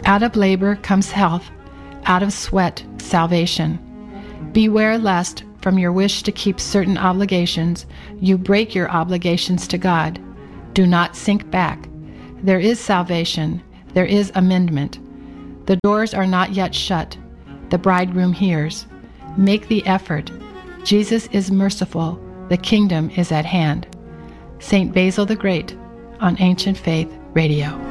Out of labor comes health, out of sweat, salvation. Beware lest, from your wish to keep certain obligations, you break your obligations to God. Do not sink back. There is salvation. There is amendment. The doors are not yet shut. The bridegroom hears. Make the effort. Jesus is merciful. The kingdom is at hand. St. Basil the Great on Ancient Faith Radio.